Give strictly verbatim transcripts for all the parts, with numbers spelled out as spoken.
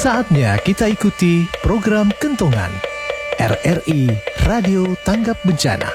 Saatnya kita ikuti program Kentongan R R I Radio Tanggap Bencana.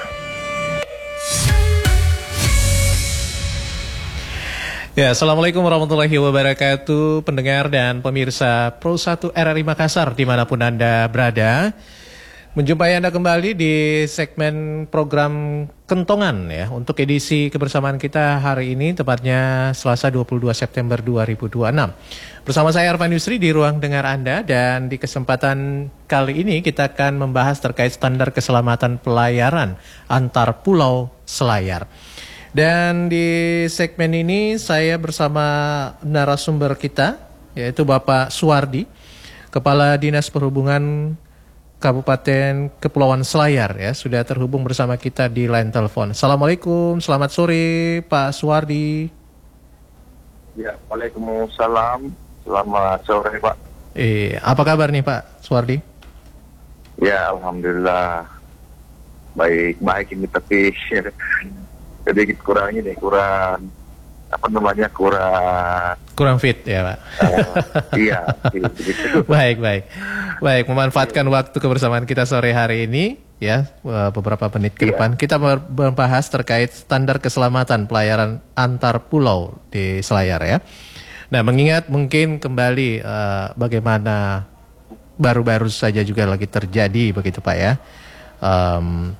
Ya, Assalamualaikum warahmatullahi wabarakatuh, pendengar dan pemirsa Pro satu R R I Makassar dimanapun Anda berada. Menjumpai Anda kembali di segmen program Kentongan ya, untuk edisi kebersamaan kita hari ini, tepatnya Selasa dua puluh dua September dua ribu dua puluh enam. Bersama saya Arfan Yusri di ruang dengar Anda, dan di kesempatan kali ini kita akan membahas terkait standar keselamatan pelayaran antar pulau selayar. Dan di segmen ini saya bersama narasumber kita, yaitu Bapak Suwardi, Kepala Dinas Perhubungan Kabupaten Kepulauan Selayar, ya, sudah terhubung bersama kita di line telepon. Assalamualaikum, selamat sore Pak Suwardi. Ya, Waalaikumsalam, selamat sore Pak. Eh, apa kabar nih Pak Suwardi? Ya, Alhamdulillah baik-baik ini, tapi sedikit kurang ini, kurang apa namanya kurang kurang fit ya Pak. Uh, iya, begitu. Baik, baik. Baik, memanfaatkan waktu kebersamaan kita sore hari ini ya, beberapa menit ke depan, iya, kita membahas terkait standar keselamatan pelayaran antar pulau di Selayar ya. Nah, mengingat mungkin kembali uh, bagaimana baru-baru saja juga lagi terjadi begitu Pak ya, um,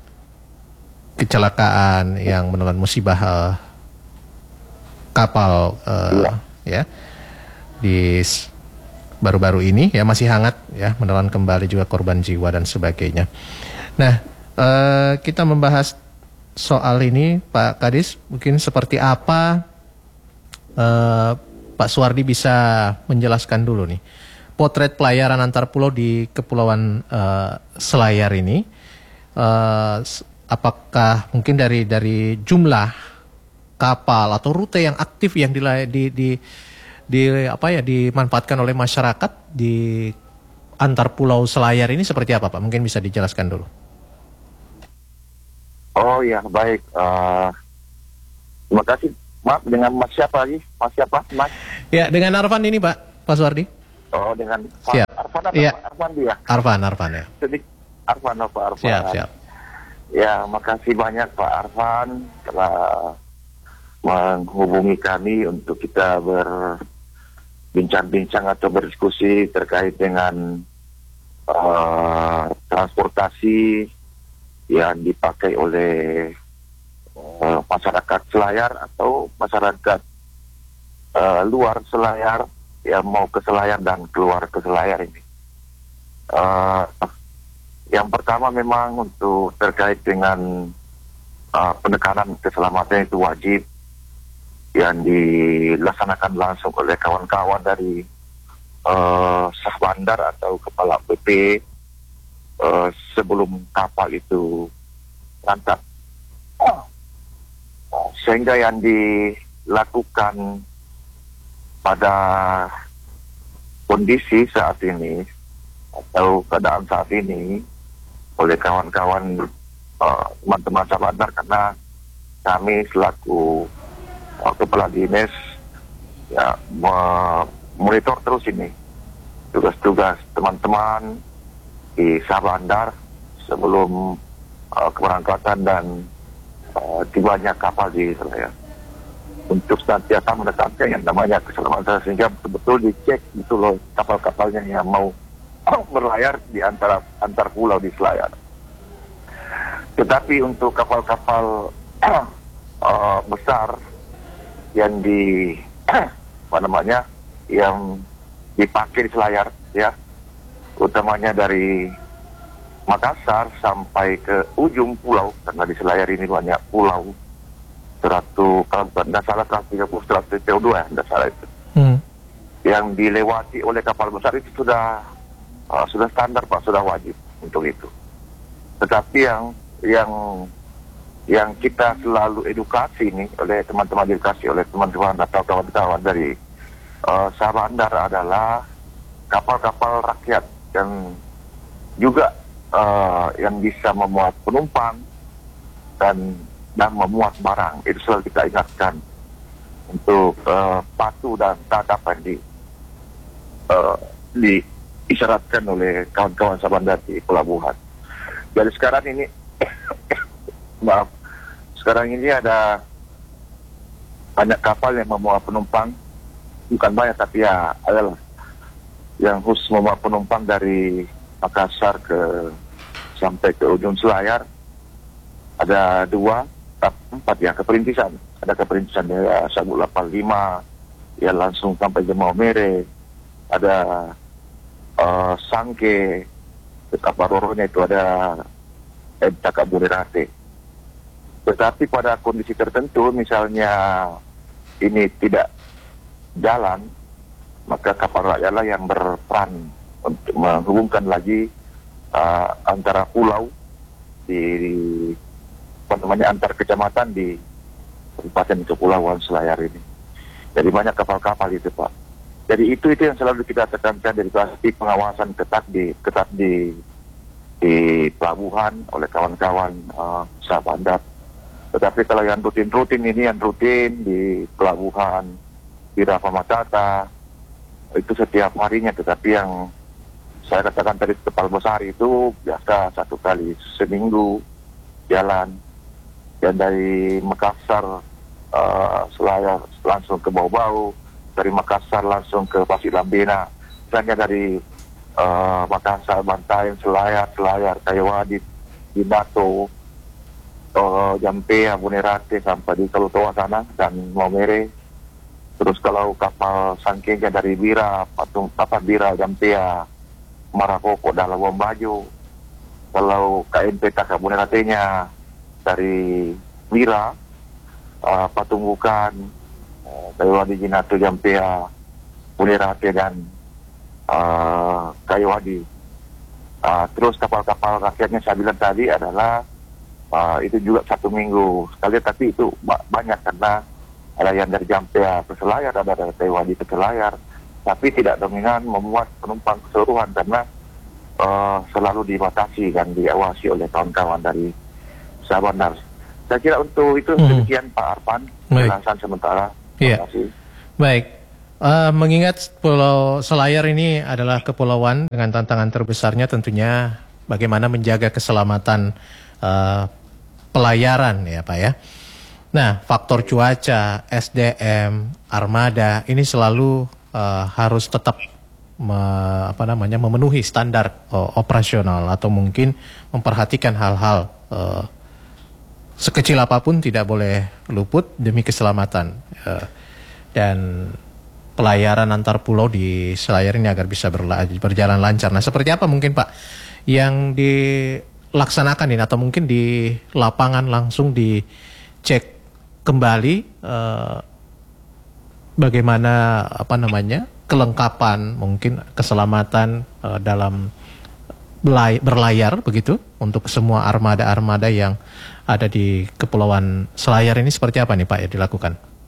kecelakaan yang menelan musibah uh, kapal uh, ya di baru-baru ini ya, masih hangat ya, menelan kembali juga korban jiwa dan sebagainya. Nah, uh, kita membahas soal ini Pak Kadis, mungkin seperti apa uh, Pak Suwardi bisa menjelaskan dulu nih potret pelayaran antar pulau di Kepulauan uh, Selayar ini, uh, apakah mungkin dari dari jumlah kapal atau rute yang aktif yang di, di, di, di apa ya dimanfaatkan oleh masyarakat di antar pulau Selayar ini seperti apa Pak? Mungkin bisa dijelaskan dulu. Oh ya, baik. Uh, terima kasih. Maaf, dengan Mas siapa lagi? Mas siapa? Mas? Ya, dengan Arfan ini Pak, Pak Suwardi. Oh, dengan siap. Arfan atau ya. Arfan dia? Arfan, Arfan ya. Sedikit Arfan apa Arfan? Siap, siap. Ya, makasih banyak Pak Arfan telah menghubungi kami untuk kita berbincang-bincang atau berdiskusi terkait dengan uh, transportasi yang dipakai oleh uh, masyarakat Selayar atau masyarakat uh, luar Selayar yang mau ke Selayar dan keluar ke Selayar ini. Uh, yang pertama memang untuk terkait dengan uh, penekanan keselamatan itu wajib yang dilaksanakan langsung oleh kawan-kawan dari uh, sah bandar atau kepala B P uh, sebelum kapal itu berangkat. Oh. Sehingga yang dilakukan pada kondisi saat ini atau keadaan saat ini oleh kawan-kawan uh, teman-teman sah bandar, karena kami selaku Kepala Dinas ya memonitor terus ini tugas-tugas teman-teman di sah bandar sebelum uh, keberangkatan dan uh, tibanya kapal di Selayar, untuk senantiasa menekankan yang namanya keselamatan, sehingga betul-betul dicek betul loh kapal-kapalnya yang mau berlayar di antara antar pulau di Selayar. Tetapi untuk kapal-kapal uh, besar yang di apa namanya yang dipakai di Selayar ya, utamanya dari Makassar sampai ke ujung pulau, karena di Selayar ini banyak pulau, seratus kalau tidak salah seratus tiga puluh seratus tiga puluh dua ya, tidak salah itu. Hmm. Yang dilewati oleh kapal besar itu sudah uh, sudah standar Pak, sudah wajib untuk itu. Tetapi yang yang yang kita selalu edukasi nih oleh teman-teman edukasi oleh teman-teman atau kawan-kawan dari uh, sah bandar adalah kapal-kapal rakyat yang juga uh, yang bisa memuat penumpang dan dan memuat barang. Itu selalu kita ingatkan untuk uh, patuh dan taat apa yang di, uh, diisyaratkan oleh kawan-kawan Sabandar di pelabuhan. Jadi sekarang ini, maaf, sekarang ini ada banyak kapal yang membawa penumpang, bukan banyak tapi ya adalah yang khusus membawa penumpang dari Makassar ke sampai ke ujung Selayar. Ada dua, empat ya, keperintisan. Ada keperintisan ya, Sabuk delapan puluh lima, ya langsung sampai ke Maumere. Ada uh, Sangke, kapal roronya itu ada M T K Bunerate. Tetapi pada kondisi tertentu, misalnya ini tidak jalan, maka kapal rakyatlah yang berperan untuk menghubungkan lagi uh, antara pulau di, di apa namanya antar kecamatan di Kabupaten Kepulauan Selayar ini. Jadi banyak kapal-kapal itu, Pak. Jadi itu itu yang selalu kita tekankan dari pasti pengawasan ketat di ketat di di pelabuhan oleh kawan-kawan uh, Sabandar. Tetapi kalau yang rutin-rutin ini yang rutin di pelabuhan di Rafa Matata itu setiap harinya, tetapi yang saya katakan tadi kapal besar itu biasa satu kali seminggu jalan. Dan dari Makassar uh, Selayar langsung ke Bau-Bau, dari Makassar langsung ke Pasir Lambena, misalnya dari uh, Makassar, Bantaeng, Selayar, Selayar, Kayawadi, Binato, uh, Jampea, Bunerate sampai di Kalutoa sana dan Maumere. Terus kalau kapal Sangkenya dari Bira, Patung Papa Bira, Jampea, Marakoko, dan Labuan Bajo. Kalau K N P K Bunerate-nya dari Bira, uh, Patungbukan, uh, Kayawadi, Jinato, Jampea, Bunerate dan uh, Kayawadi. Uh, terus kapal-kapal rakyatnya saya bilang tadi adalah uh, itu juga satu minggu sekali, tapi itu ba- banyak karena ada yang dari Jampea ke Selayar, ada dari Kayawadi ke Selayar, tapi tidak dominan memuat penumpang keseluruhan karena uh, selalu dibatasi dan diawasi oleh kawan-kawan dari Sabandar. Saya kira untuk itu hmm. demikian Pak Arfan, penjelasan sementara. Terima yeah. kasih. Baik, uh, mengingat Pulau Selayar ini adalah kepulauan dengan tantangan terbesarnya tentunya bagaimana menjaga keselamatan uh, pelayaran ya Pak ya. Nah, faktor cuaca, S D M, armada ini selalu uh, harus tetap me, apa namanya memenuhi standar uh, operasional atau mungkin memperhatikan hal-hal uh, sekecil apapun tidak boleh luput demi keselamatan uh, dan pelayaran antar pulau di Selayar ini agar bisa berla- berjalan lancar. Nah, seperti apa mungkin Pak yang dilaksanakan ini atau mungkin di lapangan langsung dicek kembali uh, bagaimana apa namanya kelengkapan mungkin keselamatan uh, dalam belay- berlayar begitu untuk semua armada-armada yang ada di Kepulauan Selayar ini seperti apa nih Pak yang dilakukan?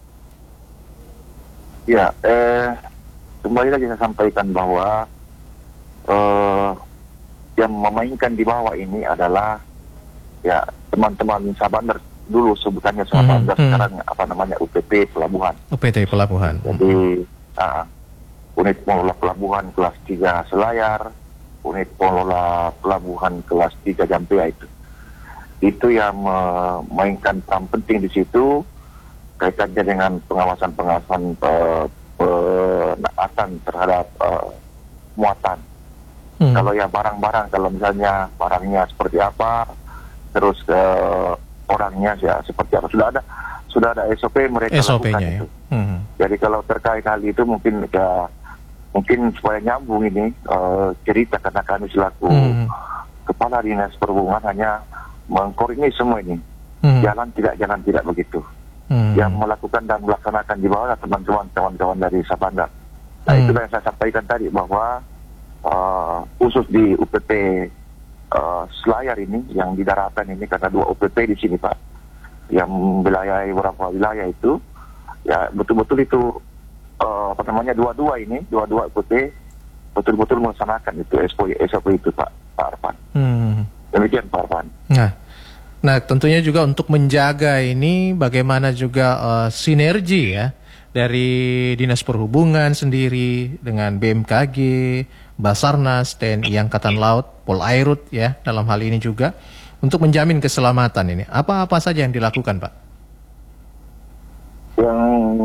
Ya, eh, kembali lagi saya sampaikan bahwa eh, yang memainkan di bawah ini adalah ya teman-teman Sabandar dulu sebutannya Sabandar, hmm, hmm. sekarang apa namanya U P P Pelabuhan. U P T Pelabuhan. Jadi uh, unit pengelola pelabuhan kelas tiga Selayar, unit pengelola pelabuhan kelas tiga Jampea itu. Itu yang memainkan peran penting di situ kaitannya dengan pengawasan-pengawasan uh, penaatan terhadap uh, muatan. Hmm. Kalau ya barang-barang, kalau misalnya barangnya seperti apa, terus uh, orangnya ya seperti apa, sudah ada sudah ada S O P mereka S O P-nya, lakukan ya? itu. Hmm. Jadi kalau terkait hal itu mungkin ya, mungkin supaya nyambung ini uh, cerita karena kami selaku hmm. kepala dinas perhubungan hanya mengkoordinir semua ini. Hmm. Jalan tidak, jalan tidak begitu. Hmm. Yang melakukan dan melaksanakan di bawah teman-teman kawan-kawan dari Sabandar. Nah hmm. itulah yang saya sampaikan tadi bahwa uh, khusus di U P P uh, Selayar ini yang di daratan ini karena dua U P P di sini Pak yang membelayai beberapa wilayah itu ya betul-betul itu uh, apa namanya dua-dua ini dua-dua U P P betul-betul melaksanakan itu S O P itu Pak Pak Arfan. Hmm. Demikian Pak Arfan. Nah. Nah, tentunya juga untuk menjaga ini bagaimana juga uh, sinergi ya dari Dinas Perhubungan sendiri dengan B M K G, Basarnas, T N I Angkatan Laut, Polairut ya dalam hal ini juga untuk menjamin keselamatan ini. Apa-apa saja yang dilakukan, Pak? Yang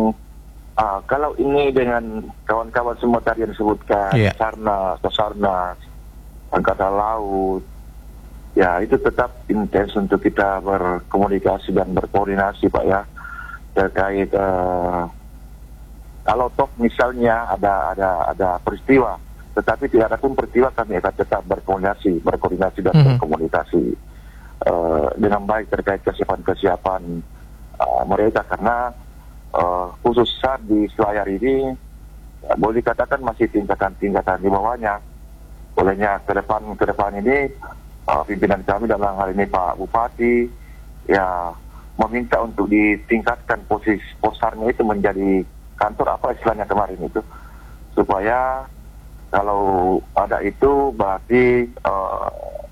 uh, kalau ini dengan kawan-kawan semua tadi yang disebutkan, yeah. Sarnas, Basarnas, Angkatan Laut, ya itu tetap intens untuk kita berkomunikasi dan berkoordinasi, Pak ya, terkait uh, kalau toh misalnya ada ada ada peristiwa, tetapi tidak ada pun peristiwa, kami akan tetap berkoordinasi, berkoordinasi dan mm-hmm. berkomunikasi uh, dengan baik terkait kesiapan-kesiapan uh, mereka, karena uh, khususnya di Selayar ini ya, boleh dikatakan masih tingkatan-tingkatan di bawahnya. Olehnya ke depan ke depan ini uh, pimpinan kami dalam hal ini Pak Bupati ya meminta untuk ditingkatkan posisi posarnya itu menjadi kantor apa istilahnya kemarin itu, supaya kalau ada itu berarti uh,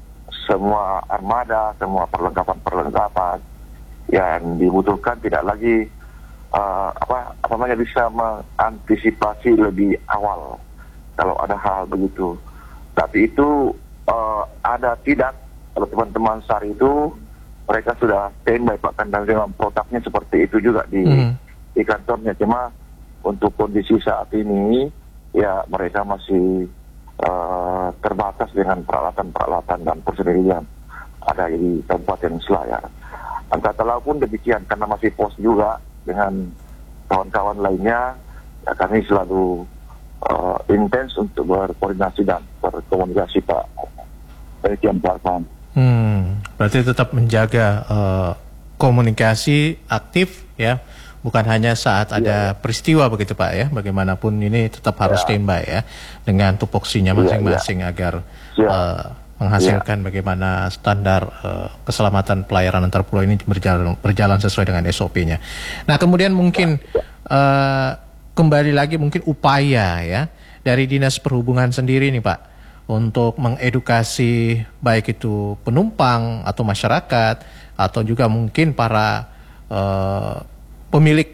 semua armada, semua perlengkapan-perlengkapan yang dibutuhkan tidak lagi uh, apa apa namanya bisa mengantisipasi lebih awal kalau ada hal begitu. Tapi itu uh, ada tidak, kalau teman-teman S A R itu mereka sudah standby Pak, kan dengan protapnya seperti itu juga di hmm. di kantornya. Cuma untuk kondisi saat ini ya mereka masih uh, terbatas dengan peralatan-peralatan dan personil yang ada di Kabupaten Selayar. Angkatan Laut pun demikian, karena masih pos juga dengan kawan-kawan lainnya, ya kami selalu uh, intens untuk berkoordinasi dan berkomunikasi Pak. Demikian Pak Arfan. Hmm, berarti tetap menjaga uh, komunikasi aktif ya. Bukan hanya saat ada ya, peristiwa begitu Pak ya, bagaimanapun ini tetap harus ya. standby ya, dengan tupoksinya masing-masing ya, ya. agar ya. Uh, menghasilkan ya. bagaimana standar uh, keselamatan pelayaran antar pulau ini berjalan, berjalan sesuai dengan S O P-nya. Nah kemudian mungkin uh, kembali lagi mungkin upaya ya dari Dinas Perhubungan sendiri nih Pak, untuk mengedukasi baik itu penumpang atau masyarakat atau juga mungkin para uh, pemilik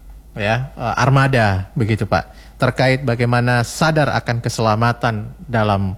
ya armada begitu Pak, terkait bagaimana sadar akan keselamatan dalam